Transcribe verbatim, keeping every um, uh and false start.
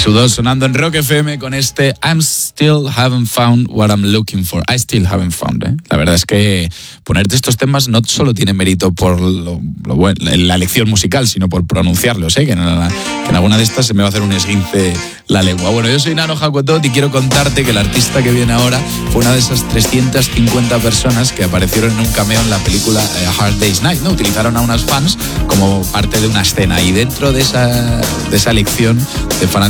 seis u dos sonando en Rock F M con este I'm still haven't found what I'm looking for. I still haven't found, ¿eh? La verdad es que ponerte estos temas no solo tiene mérito por lo, lo bueno, la elección musical, sino por pronunciarlos, ¿eh? Que en, la, que en alguna de estas se me va a hacer un esguince la lengua. Bueno, yo soy Nano Jacotot y quiero contarte que el artista que viene ahora fue una de esas trescientas cincuenta personas que aparecieron en un cameo en la película eh, Hard Day's Night, ¿no? Utilizaron a unas fans como parte de una escena y dentro de esa, de esa elección de fanáticos